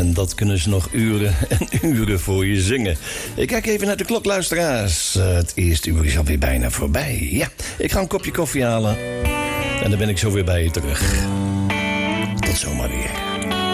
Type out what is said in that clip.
En dat kunnen ze nog uren en uren voor je zingen. Ik kijk even naar de klok, luisteraars. Het eerste uur is alweer bijna voorbij. Ja, ik ga een kopje koffie halen. En dan ben ik zo weer bij je terug. Tot zomaar weer.